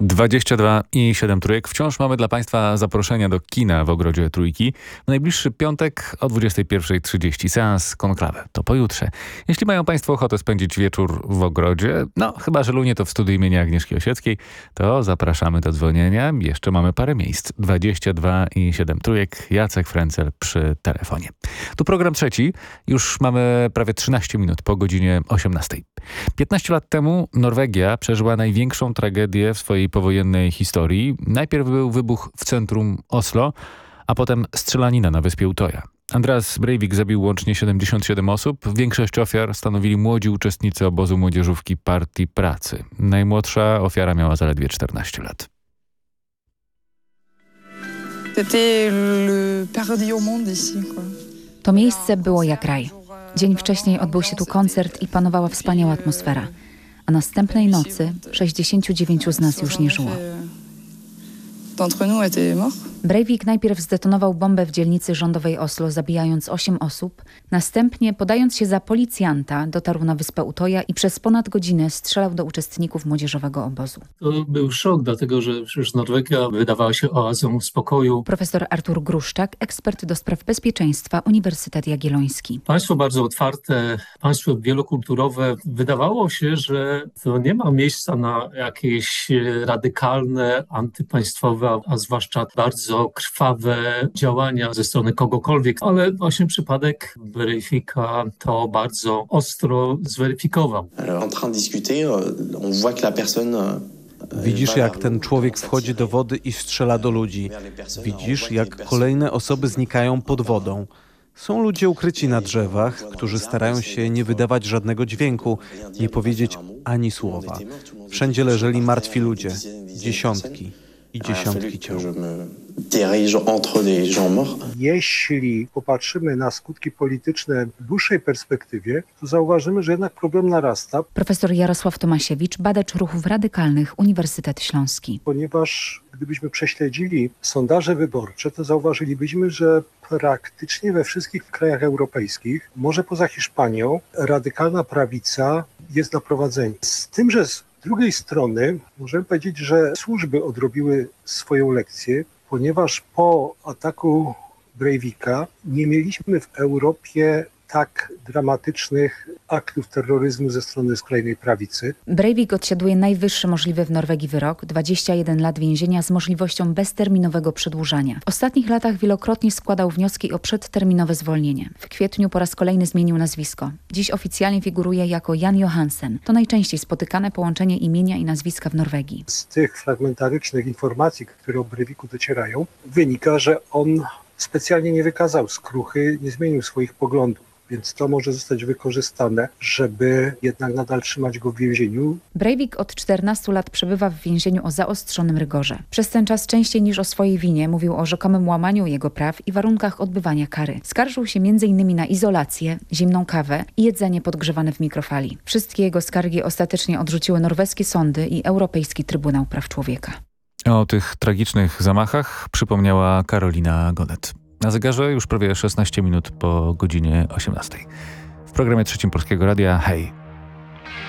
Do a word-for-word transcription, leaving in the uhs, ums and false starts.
dwadzieścia dwa i siedem trójek. Wciąż mamy dla Państwa zaproszenia do kina w Ogrodzie Trójki. W najbliższy piątek o dwudziestej pierwszej trzydzieści. Seans Konklawę. To pojutrze. Jeśli mają Państwo ochotę spędzić wieczór w Ogrodzie, no chyba, że lunie to w studiu imienia Agnieszki Osieckiej, to zapraszamy do dzwonienia. Jeszcze mamy parę miejsc. dwadzieścia dwa i siedem trójek. Jacek Frencel przy telefonie. Tu program trzeci. Już mamy prawie trzynaście minut po godzinie osiemnastej. piętnaście lat temu Norwegia przeżyła największą tragedię w swojej powojennej historii. Najpierw był wybuch w centrum Oslo, a potem strzelanina na wyspie Utoja. Andreas Breivik zabił łącznie siedemdziesiąt siedem osób. Większość ofiar stanowili młodzi uczestnicy obozu młodzieżówki Partii Pracy. Najmłodsza ofiara miała zaledwie czternaście lat. To miejsce było jak raj. Dzień wcześniej odbył się tu koncert i panowała wspaniała atmosfera. A następnej nocy sześćdziesięciu dziewięciu z nas już nie żyło. Breivik najpierw zdetonował bombę w dzielnicy rządowej Oslo, zabijając osiem osób. Następnie, podając się za policjanta, dotarł na wyspę Utoja i przez ponad godzinę strzelał do uczestników młodzieżowego obozu. To był szok, dlatego że przecież Norwegia wydawała się oazą spokoju. Profesor Artur Gruszczak, ekspert do spraw bezpieczeństwa, Uniwersytet Jagielloński. Państwo bardzo otwarte, państwo wielokulturowe. Wydawało się, że to nie ma miejsca na jakieś radykalne, antypaństwowe, a zwłaszcza bardzo krwawe działania ze strony kogokolwiek, ale właśnie przypadek Breivika to bardzo ostro zweryfikował. Widzisz, jak ten człowiek wchodzi do wody i strzela do ludzi. Widzisz, jak kolejne osoby znikają pod wodą. Są ludzie ukryci na drzewach, którzy starają się nie wydawać żadnego dźwięku, nie powiedzieć ani słowa. Wszędzie leżeli martwi ludzie, dziesiątki i dziesiątki ciał. Jeśli popatrzymy na skutki polityczne w dłuższej perspektywie, to zauważymy, że jednak problem narasta. Profesor Jarosław Tomasiewicz, badacz ruchów radykalnych, Uniwersytet Śląski. Ponieważ gdybyśmy prześledzili sondaże wyborcze, to zauważylibyśmy, że praktycznie we wszystkich krajach europejskich, może poza Hiszpanią, radykalna prawica jest na prowadzeniu. Z tym, że z drugiej strony możemy powiedzieć, że służby odrobiły swoją lekcję, ponieważ po ataku Breivika nie mieliśmy w Europie tak dramatycznych aktów terroryzmu ze strony skrajnej prawicy. Breivik odsiaduje najwyższy możliwy w Norwegii wyrok, dwadzieścia jeden lat więzienia z możliwością bezterminowego przedłużania. W ostatnich latach wielokrotnie składał wnioski o przedterminowe zwolnienie. W kwietniu po raz kolejny zmienił nazwisko. Dziś oficjalnie figuruje jako Jan Johansen. To najczęściej spotykane połączenie imienia i nazwiska w Norwegii. Z tych fragmentarycznych informacji, które o Breiviku docierają, wynika, że on specjalnie nie wykazał skruchy, nie zmienił swoich poglądów. Więc to może zostać wykorzystane, żeby jednak nadal trzymać go w więzieniu. Breivik od czternastu lat przebywa w więzieniu o zaostrzonym rygorze. Przez ten czas częściej niż o swojej winie mówił o rzekomym łamaniu jego praw i warunkach odbywania kary. Skarżył się między innymi na izolację, zimną kawę i jedzenie podgrzewane w mikrofali. Wszystkie jego skargi ostatecznie odrzuciły norweskie sądy i Europejski Trybunał Praw Człowieka. O tych tragicznych zamachach przypomniała Karolina Gonet. Na zegarze już prawie szesnaście minut po godzinie osiemnastej. W programie trzecim Polskiego Radia hej!